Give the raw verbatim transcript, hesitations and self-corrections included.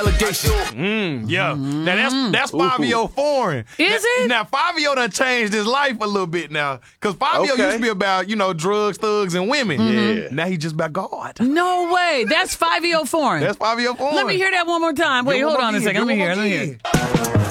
allegation. Mm, yeah. Mm-hmm. Now that's that's Fabio Foreign. Is now, it? Now Fabio done changed his life a little bit now. Because Fabio Okay. used to be about, you know, drugs, thugs, and women. Mm-hmm. Yeah. Now he's just about God. No way. That's Fabio Foreign. That's Fabio Foreign. Let me hear that one more time. Wait, Give hold him on a again. second. Let me Give hear. him Let me hear. again.